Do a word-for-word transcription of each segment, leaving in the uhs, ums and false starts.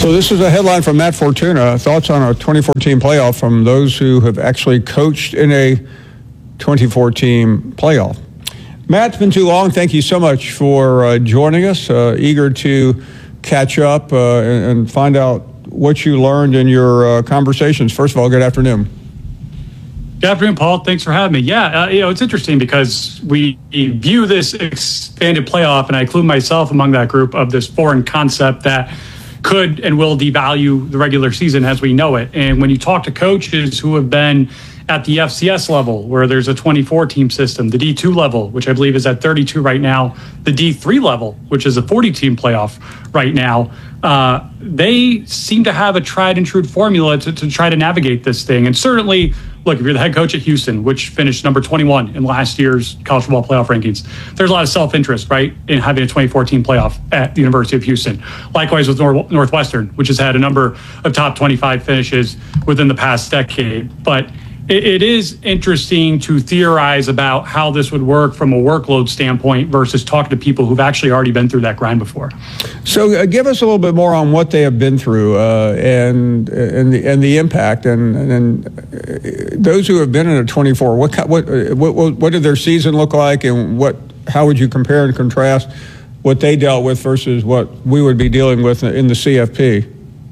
So this is a headline from Matt Fortuna. Thoughts on a twenty fourteen playoff from those who have actually coached in a twenty fourteen playoff. Matt, it's been too long. Thank you so much for uh, joining us. Uh, eager to catch up uh, and, and find out what you learned in your uh, conversations. First of all, good afternoon. Good afternoon, Paul. Thanks for having me. Yeah, uh, you know, it's interesting because we view this expanded playoff, and I include myself among that group, of this foreign concept that could and will devalue the regular season as we know it. And when you talk to coaches who have been at the F C S level, where there's a twenty-four team system, the D two level, which I believe is at thirty-two right now, the D three level, which is a forty team playoff right now, uh, they seem to have a tried and true formula to, to try to navigate this thing. And certainly, look, if you're the head coach at Houston, which finished number twenty-one in last year's college football playoff rankings, there's a lot of self-interest, right, in having a twenty fourteen playoff at the University of Houston. Likewise with Nor- Northwestern, which has had a number of top twenty-five finishes within the past decade. But it, it is interesting to theorize about how this would work from a workload standpoint versus talking to people who've actually already been through that grind before. So uh, give us a little bit more on what they have been through uh, and and the, and the impact, and and uh, those who have been in a twenty-four. What what what what did their season look like, and what how would you compare and contrast what they dealt with versus what we would be dealing with in the C F P?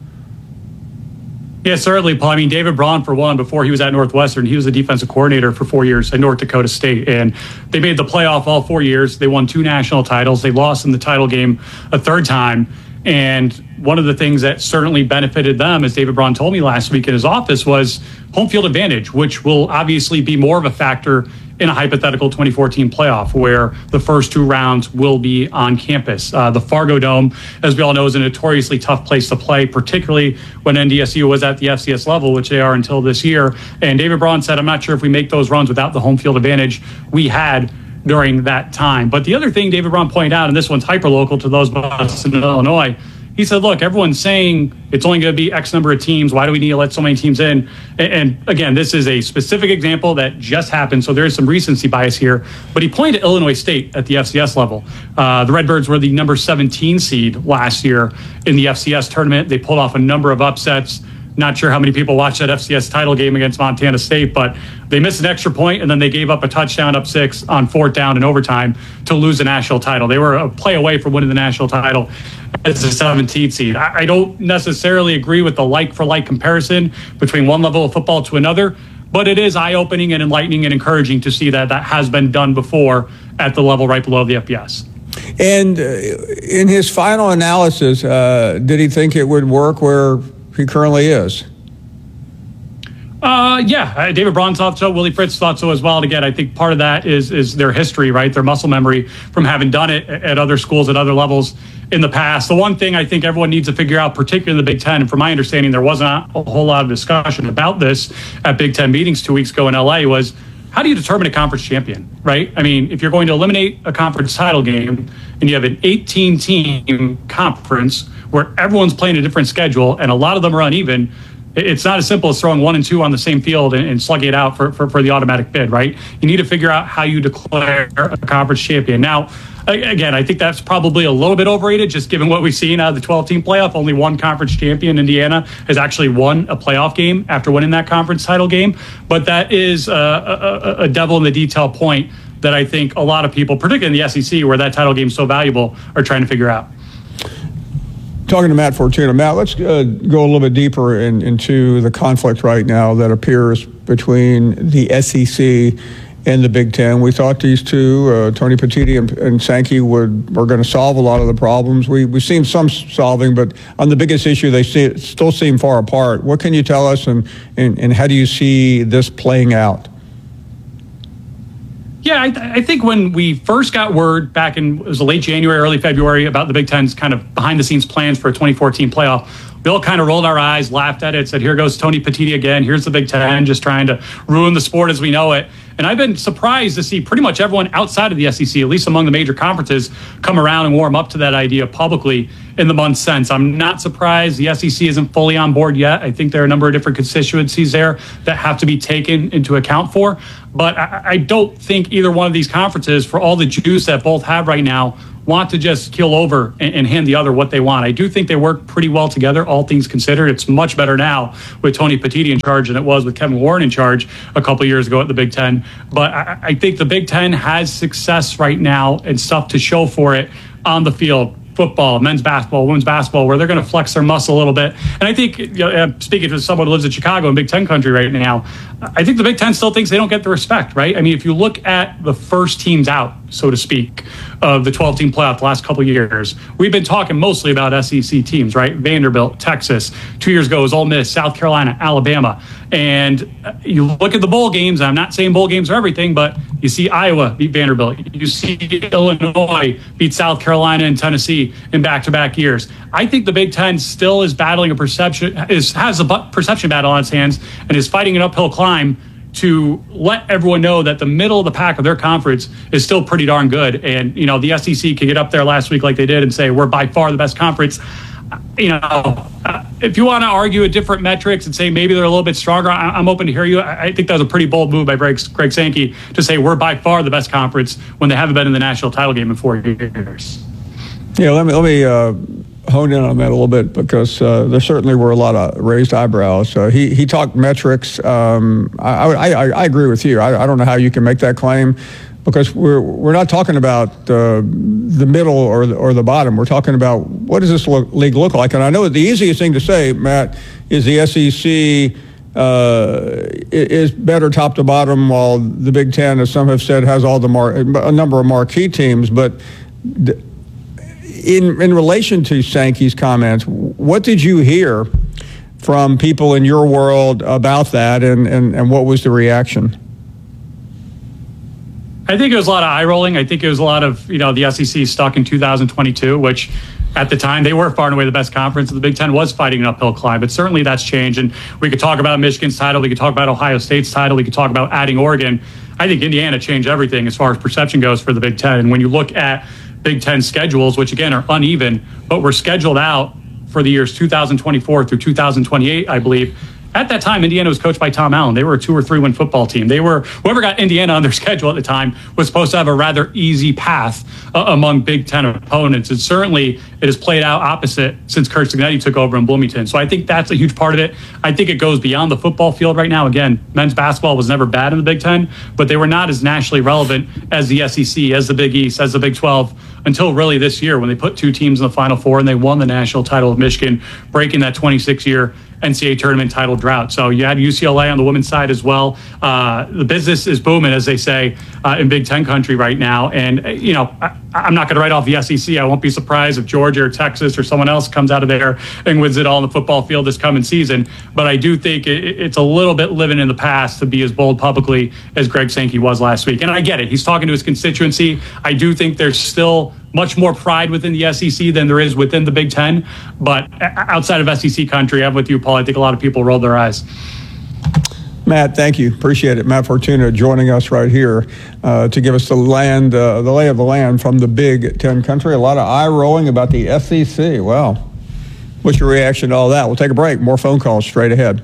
Yeah, certainly, Paul. I mean, David Braun, for one, before he was at Northwestern, he was the defensive coordinator for four years at North Dakota State. And they made the playoff all four years. They won two national titles. They lost in the title game a third time. And one of the things that certainly benefited them, as David Braun told me last week in his office, was home field advantage, which will obviously be more of a factor in a hypothetical twenty fourteen playoff where the first two rounds will be on campus. Uh, the Fargo Dome, as we all know, is a notoriously tough place to play, particularly when N D S U was at the F C S level, which they are until this year. And David Braun said, I'm not sure if we make those runs without the home field advantage we had during that time. But the other thing David Braun pointed out, and this one's hyper-local to those of us in Illinois, he said, look, everyone's saying it's only going to be X number of teams. Why do we need to let so many teams in? And, and again, this is a specific example that just happened, so there is some recency bias here. But he pointed to Illinois State at the F C S level. Uh, the Redbirds were the number seventeen seed last year in the F C S tournament. They pulled off a number of upsets. Not sure how many people watched that F C S title game against Montana State, but they missed an extra point, and then they gave up a touchdown up six on fourth down in overtime to lose the national title. They were a play away from winning the national title as a seventeenth seed. I, I don't necessarily agree with the like-for-like comparison between one level of football to another, but it is eye-opening and enlightening and encouraging to see that that has been done before at the level right below the F B S. And uh, in his final analysis, uh, did he think it would work where he currently is? Uh, yeah, uh, David Braun thought so. Willie Fritz thought so as well. And again, I think part of that is is their history, right? Their muscle memory from having done it at other schools at other levels in the past. The one thing I think everyone needs to figure out, particularly in the Big Ten, and from my understanding, there wasn't a whole lot of discussion about this at Big Ten meetings two weeks ago in L A, was how do you determine a conference champion, right? I mean, if you're going to eliminate a conference title game and you have an eighteen team conference where everyone's playing a different schedule and a lot of them are uneven, it's not as simple as throwing one and two on the same field and, and slugging it out for, for, for the automatic bid, right? You need to figure out how you declare a conference champion. Now, again, I think that's probably a little bit overrated, just given what we've seen out of the twelve team playoff. Only one conference champion, Indiana, has actually won a playoff game after winning that conference title game. But that is a, a, a devil in the detail point that I think a lot of people, particularly in the S E C, where that title game is so valuable, are trying to figure out. Talking to Matt Fortuna. Matt, let's uh, go a little bit deeper in, into the conflict right now that appears between the S E C and the Big Ten. We thought these two, uh, Tony Petitti and, and Sankey, would were going to solve a lot of the problems. We, we've seen some solving, but on the biggest issue, they see, still seem far apart. What can you tell us, and, and, and how do you see this playing out? Yeah, I, th- I think when we first got word back in, it was late January, early February, about the Big Ten's kind of behind-the-scenes plans for a twenty fourteen playoff, we all kind of rolled our eyes, laughed at it, said, here goes Tony Petitti again. Here's the Big Ten just trying to ruin the sport as we know it. And I've been surprised to see pretty much everyone outside of the S E C, at least among the major conferences, come around and warm up to that idea publicly in the months since. I'm not surprised the S E C isn't fully on board yet. I think there are a number of different constituencies there that have to be taken into account for. But I, I don't think either one of these conferences, for all the juice that both have right now, want to just kill over and, and hand the other what they want. I do think they work pretty well together, all things considered. It's much better now with Tony Petitti in charge than it was with Kevin Warren in charge a couple years ago at the Big Ten. But I, I think the Big Ten has success right now and stuff to show for it on the field. Football, men's basketball, women's basketball, where they're going to flex their muscle a little bit. And I think, you know, speaking to someone who lives in Chicago in Big Ten country right now, I think the Big Ten still thinks they don't get the respect, right? I mean, if you look at the first teams out, so to speak, of the twelve-team playoff the last couple of years, we've been talking mostly about S E C teams, right? Vanderbilt, Texas. Two years ago it was Ole Miss, South Carolina, Alabama. And you look at the bowl games, I'm not saying bowl games are everything, but you see Iowa beat Vanderbilt. You see Illinois beat South Carolina and Tennessee in back-to-back years. I think the Big Ten still is battling a perception, is has a perception battle on its hands and is fighting an uphill climb to let everyone know that the middle of the pack of their conference is still pretty darn good. And, you know, the S E C could get up there last week like they did and say, we're by far the best conference. You know, uh, if you want to argue at different metrics and say maybe they're a little bit stronger, I, I'm open to hear you. I, I think that was a pretty bold move by Greg, Greg Sankey to say we're by far the best conference when they haven't been in the national title game in four years. Yeah, let me let me uh, hone in on that a little bit because uh, there certainly were a lot of raised eyebrows. Uh, he he talked metrics. Um, I, I I agree with you. I, I don't know how you can make that claim. Because we're we're not talking about uh, the middle or the, or the bottom. We're talking about what does this look, league look like? And I know the easiest thing to say, Matt, is the S E C uh, is better top to bottom, while the Big Ten, as some have said, has all the mar- a number of marquee teams. But in in relation to Sankey's comments, what did you hear from people in your world about that, and, and, and what was the reaction? I think it was a lot of eye rolling. I think it was a lot of, you know, the S E C stuck in two thousand twenty-two, which at the time they were far and away the best conference. The Big Ten was fighting an uphill climb, but certainly that's changed. And we could talk about Michigan's title. We could talk about Ohio State's title. We could talk about adding Oregon. I think Indiana changed everything as far as perception goes for the Big Ten. And when you look at Big Ten schedules, which again are uneven, but were scheduled out for the years two thousand twenty-four through two thousand twenty-eight, I believe. At that time, Indiana was coached by Tom Allen. They were a two or three win football team. They were, whoever got Indiana on their schedule at the time was supposed to have a rather easy path uh, among Big Ten opponents. And certainly it has played out opposite since Curt Cignetti took over in Bloomington. So I think that's a huge part of it. I think it goes beyond the football field right now. Again, men's basketball was never bad in the Big Ten, but they were not as nationally relevant as the S E C, as the Big East, as the Big twelve, until really this year when they put two teams in the Final Four and they won the national title of Michigan, breaking that twenty-six year N C double A tournament title drought. So you had U C L A on the women's side as well. Uh, the business is booming, as they say, uh, in Big Ten country right now. And, uh, you know, I, I'm not going to write off the S E C. I won't be surprised if Georgia or Texas or someone else comes out of there and wins it all on the football field this coming season. But I do think it, it's a little bit living in the past to be as bold publicly as Greg Sankey was last week. And I get it. He's talking to his constituency. I do think there's still much more pride within the S E C than there is within the Big Ten. But outside of S E C country, I'm with you, Paul. I think a lot of people rolled their eyes. Matt, thank you. Appreciate it. Matt Fortuna joining us right here uh, to give us the land, uh, the lay of the land from the Big Ten country. A lot of eye rolling about the S E C. Wow. What's your reaction to all that? We'll take a break. More phone calls straight ahead.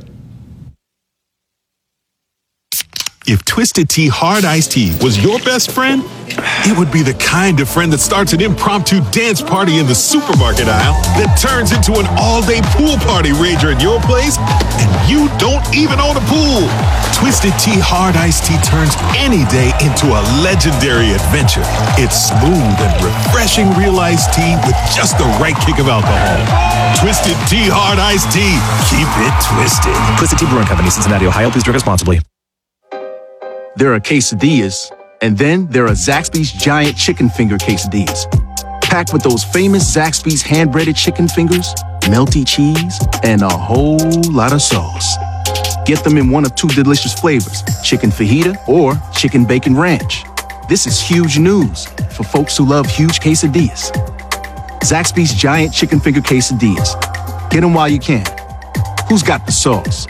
If Twisted Tea Hard Iced Tea was your best friend, it would be the kind of friend that starts an impromptu dance party in the supermarket aisle that turns into an all-day pool party rager at your place, and you don't even own a pool. Twisted Tea Hard Iced Tea turns any day into a legendary adventure. It's smooth and refreshing real iced tea with just the right kick of alcohol. Twisted Tea Hard Iced Tea. Keep it twisted. Twisted Tea Brewing Company, Cincinnati, Ohio. Please drink responsibly. There are quesadillas, and then there are Zaxby's Giant Chicken Finger Quesadillas. Packed with those famous Zaxby's hand-breaded chicken fingers, melty cheese, and a whole lot of sauce. Get them in one of two delicious flavors, chicken fajita or chicken bacon ranch. This is huge news for folks who love huge quesadillas. Zaxby's Giant Chicken Finger Quesadillas. Get them while you can. Who's got the sauce?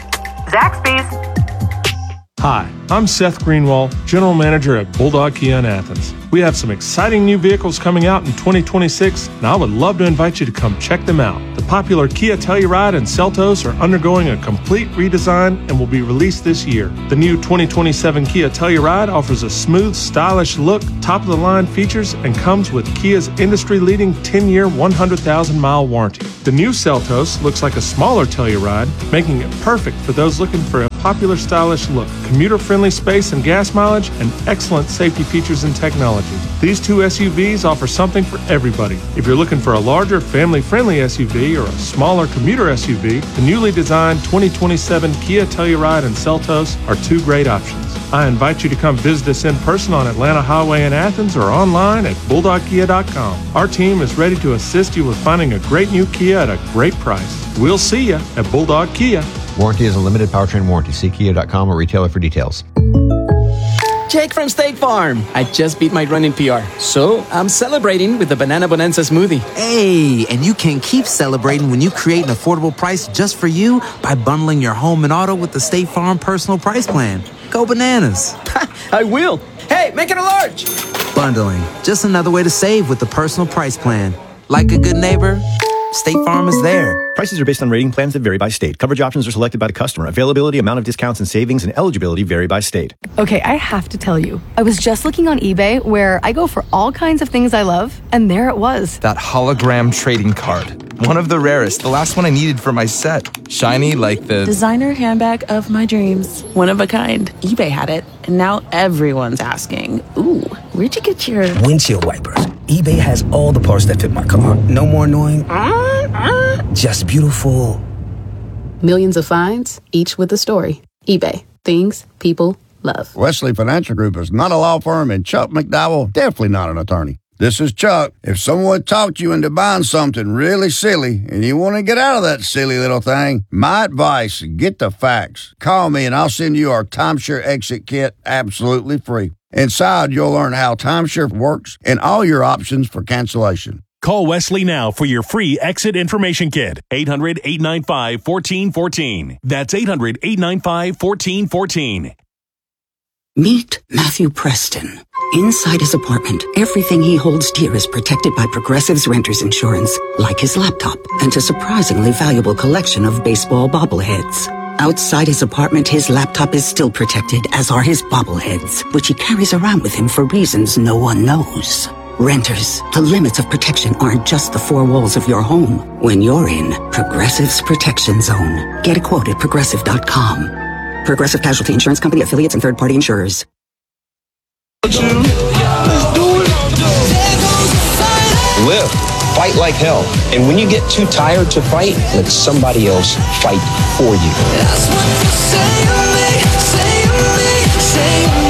Zaxby's. Hi, I'm Seth Greenwald, General Manager at Bulldog Kia in Athens. We have some exciting new vehicles coming out in twenty twenty-six, and I would love to invite you to come check them out. The popular Kia Telluride and Seltos are undergoing a complete redesign and will be released this year. The new twenty twenty-seven Kia Telluride offers a smooth, stylish look, top-of-the-line features, and comes with Kia's industry-leading ten-year, one hundred thousand mile warranty. The new Seltos looks like a smaller Telluride, making it perfect for those looking for a popular, stylish look, commuter-friendly space and gas mileage, and excellent safety features and technology. These two S U Vs offer something for everybody. If you're looking for a larger, family-friendly S U V or a smaller commuter S U V, the newly designed twenty twenty-seven Kia Telluride and Seltos are two great options. I invite you to come visit us in person on Atlanta Highway in Athens or online at bulldog kia dot com. Our team is ready to assist you with finding a great new Kia at a great price. We'll see you at Bulldog Kia. Warranty is a limited powertrain warranty. See kia dot com or retailer for details. Jake from State Farm. I just beat my running P R, so I'm celebrating with the Banana Bonanza smoothie. Hey, and you can keep celebrating when you create an affordable price just for you by bundling your home and auto with the State Farm Personal Price Plan. Go bananas. I will. Hey, make it a large. Bundling, just another way to save with the Personal Price Plan. Like a good neighbor, State Farm is there. Prices are based on rating plans that vary by state. Coverage options are selected by the customer. Availability, amount of discounts and savings, and eligibility vary by state. Okay, I have to tell you. I was just looking on eBay where I go for all kinds of things I love, and there it was. That hologram trading card. One of the rarest. The last one I needed for my set. Shiny like the... designer handbag of my dreams. One of a kind. eBay had it, and now everyone's asking, ooh, where'd you get your... windshield wipers. eBay has all the parts that fit my car. No more annoying... just beautiful. Millions of finds, each with a story. eBay. Things people love. Wesley Financial Group is not a law firm, and Chuck McDowell definitely not an attorney. This is Chuck. If someone talked you into buying something really silly and you want to get out of that silly little thing, my advice, get the facts. Call me and I'll send you our timeshare exit kit absolutely free. Inside, you'll learn how timeshare works and all your options for cancellation. Call Wesley now for your free exit information kit. eight hundred, eight nine five, one four one four. That's eight hundred, eight nine five, one four one four. Meet Matthew Preston. Inside his apartment, everything he holds dear is protected by Progressive's Renter's Insurance, like his laptop and a surprisingly valuable collection of baseball bobbleheads. Outside his apartment, his laptop is still protected, as are his bobbleheads, which he carries around with him for reasons no one knows. Renters, the limits of protection aren't just the four walls of your home. When you're in Progressive's Protection Zone, get a quote at progressive dot com. Progressive Casualty Insurance Company, affiliates, and third-party insurers. Live. Fight like hell. And when you get too tired to fight, let somebody else fight for you. That's what you say to me, say to me, say to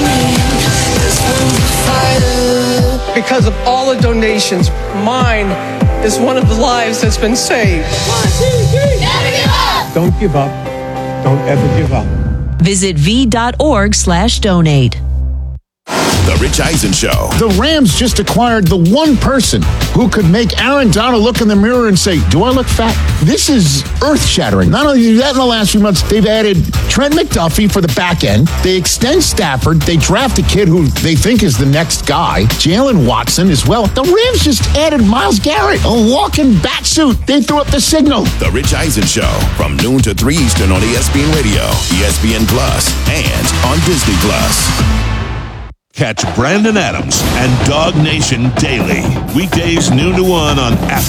me. Because of all the donations, mine is one of the lives that's been saved. One, two, three. Never give up. Don't give up. Don't ever give up. Visit v.org slash donate. The Rich Eisen Show. The Rams just acquired the one person who could make Aaron Donald look in the mirror and say, do I look fat? This is earth-shattering. Not only do that, in the last few months, they've added Trent McDuffie for the back end. They extend Stafford. They draft a kid who they think is the next guy, Jalen Watson, as well. The Rams just added Myles Garrett, a walking bat suit. They threw up the signal. The Rich Eisen Show, from noon to three Eastern on E S P N Radio, E S P N Plus, and on Disney Plus. Catch Brandon Adams and Dog Nation daily. Weekdays noon to one on Apple.